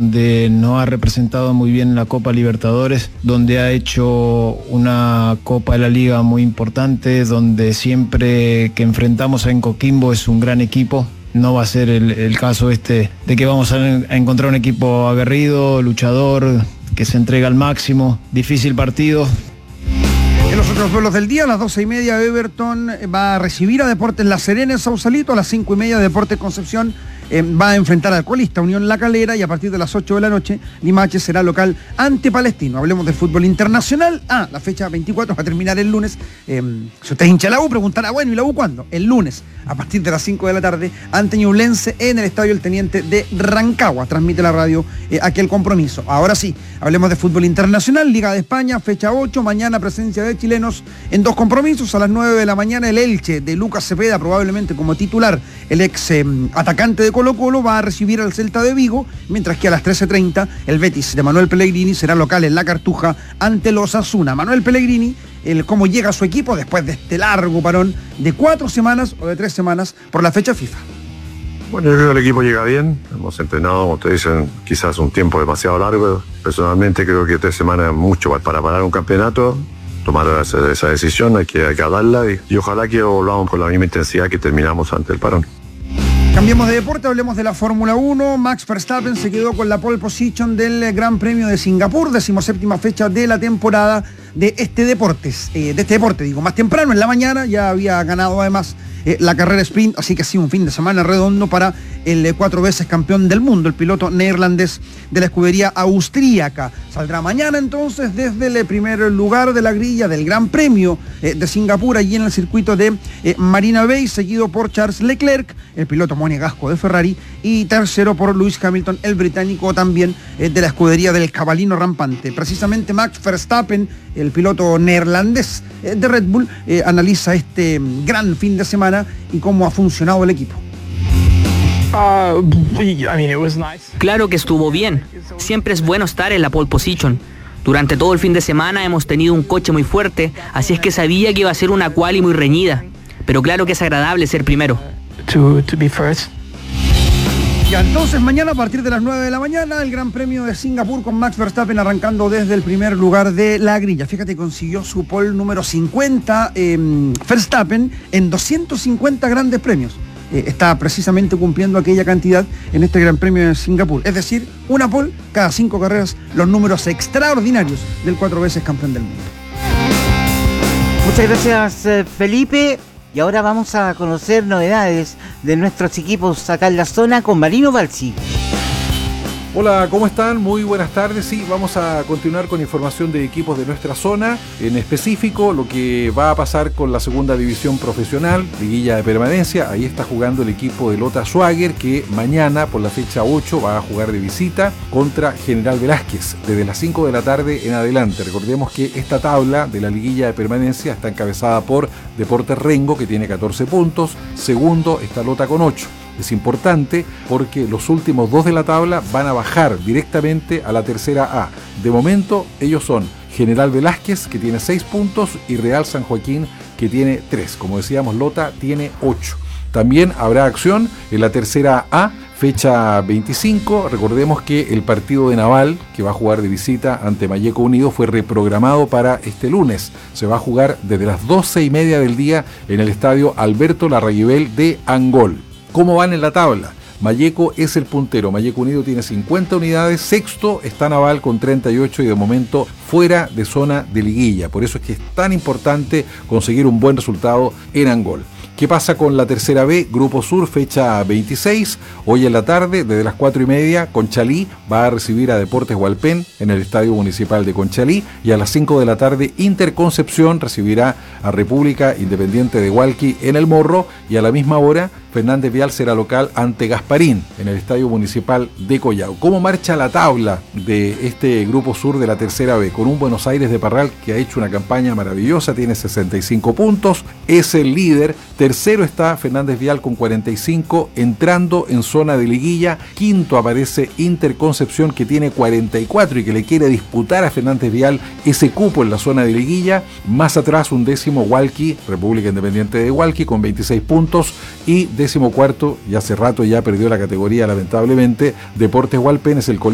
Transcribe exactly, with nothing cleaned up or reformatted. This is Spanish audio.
donde nos ha representado muy bien en la Copa Libertadores, donde ha hecho una Copa de la Liga muy importante, donde siempre que enfrentamos a Coquimbo es un gran equipo. No va a ser el, el caso este de que vamos a, a encontrar un equipo aguerrido, luchador, que se entrega al máximo. Difícil partido. En los otros duelos del día, a las doce y media, Everton va a recibir a Deportes La Serena en Sausalito. A las cinco y media, Deportes Concepción eh, va a enfrentar al colista Unión La Calera, y a partir de las ocho de la noche, Limache será local ante Palestino. Hablemos del fútbol internacional. Ah, la fecha veinticuatro va a terminar el lunes. Eh, si usted es hincha de la U, preguntará, bueno, ¿y la U cuándo? El lunes, a partir de las cinco de la tarde, ante Ñublense en el Estadio El Teniente de Rancagua. Transmite la radio eh, aquel compromiso. Ahora sí, hablemos de fútbol internacional. Liga de España, fecha ocho, mañana presencia de chilenos en dos compromisos. A las nueve de la mañana, el Elche de Lucas Cepeda, probablemente como titular, el ex eh, atacante de Colo Colo, va a recibir al Celta de Vigo, mientras que a las trece treinta el Betis de Manuel Pellegrini será local en La Cartuja ante los Osasuna. Manuel Pellegrini, el cómo llega a su equipo después de este largo parón de cuatro semanas o de tres semanas por la fecha FIFA. Bueno, yo creo que el equipo llega bien, hemos entrenado, como ustedes dicen, quizás un tiempo demasiado largo. Personalmente creo que tres semanas es mucho para parar un campeonato. Tomar esa, esa decisión, hay que, hay que darla y, y ojalá que volvamos con la misma intensidad que terminamos ante el parón. Cambiemos de deporte, hablemos de la Fórmula uno. Max Verstappen se quedó con la pole position del Gran Premio de Singapur, decimoséptima fecha de la temporada de este deportes, eh, de este deporte, digo, más temprano en la mañana, ya había ganado además eh, la carrera sprint, así que ha sido un fin de semana redondo para el eh, cuatro veces campeón del mundo, el piloto neerlandés de la escudería austríaca. Saldrá mañana entonces desde el primer lugar de la grilla del Gran Premio eh, de Singapur, allí en el circuito de eh, Marina Bay, seguido por Charles Leclerc, el piloto monegasco de Ferrari, y tercero por Lewis Hamilton, el británico también eh, de la escudería del cabalino rampante. Precisamente Max Verstappen, el piloto neerlandés eh, de Red Bull, eh, analiza este mm, gran fin de semana y cómo ha funcionado el equipo. Claro que estuvo bien. Siempre es bueno estar en la pole position. Durante todo el fin de semana hemos tenido un coche muy fuerte, así es que sabía que iba a ser una quali muy reñida. Pero claro que es agradable ser primero. To, to be first. Ya, entonces mañana a partir de las nueve de la mañana el Gran Premio de Singapur con Max Verstappen arrancando desde el primer lugar de la grilla. Fíjate, consiguió su pole número cincuenta eh, Verstappen en doscientos cincuenta grandes premios. Eh, está precisamente cumpliendo aquella cantidad en este Gran Premio de Singapur. Es decir, una pole cada cinco carreras, los números extraordinarios del cuatro veces campeón del mundo. Muchas gracias, Felipe. Y ahora vamos a conocer novedades de nuestros equipos acá en la zona con Marino Balsi. Hola, ¿cómo están? Muy buenas tardes. Sí, vamos a continuar con información de equipos de nuestra zona, en específico lo que va a pasar con la segunda división profesional, liguilla de permanencia. Ahí está jugando el equipo de Lota Schwager, que mañana por la fecha ocho va a jugar de visita contra General Velázquez desde las cinco de la tarde en adelante. Recordemos que esta tabla de la liguilla de permanencia está encabezada por Deportes Rengo, que tiene catorce puntos, segundo está Lota con ocho. Es importante porque los últimos dos de la tabla van a bajar directamente a la tercera A. De momento ellos son General Velázquez, que tiene seis puntos, y Real San Joaquín, que tiene tres. Como decíamos, Lota tiene ocho. También habrá acción en la tercera A, fecha veinticinco. Recordemos que el partido de Naval, que va a jugar de visita ante Malleco Unido, fue reprogramado para este lunes. Se va a jugar desde las doce y media del día en el estadio Alberto Larraguibel de Angol. ¿Cómo van en la tabla? Malleco es el puntero, Malleco Unido tiene cincuenta unidades, sexto está Naval con treinta y ocho y de momento fuera de zona de liguilla. Por eso es que es tan importante conseguir un buen resultado en Angol. ¿Qué pasa con la tercera B? Grupo Sur, fecha veintiséis, hoy en la tarde, desde las cuatro y media, Conchalí va a recibir a Deportes Hualpén en el Estadio Municipal de Conchalí, y a las cinco de la tarde, Interconcepción recibirá a República Independiente de Hualqui en El Morro, y a la misma hora, Fernández Vial será local ante Gasparín en el Estadio Municipal de Collao. ¿Cómo marcha la tabla de este Grupo Sur de la tercera B? Con un Buenos Aires de Parral que ha hecho una campaña maravillosa, tiene sesenta y cinco puntos, es el líder. Tercero está Fernández Vial con cuarenta y cinco, entrando en zona de liguilla. Quinto aparece Interconcepción, que tiene cuarenta y cuatro y que le quiere disputar a Fernández Vial ese cupo en la zona de liguilla. Más atrás, un décimo, Hualqui, República Independiente de Hualqui, con veintiséis puntos. Y décimo cuarto, y hace rato ya perdió la categoría lamentablemente, Deportes Hualpén, es el colegio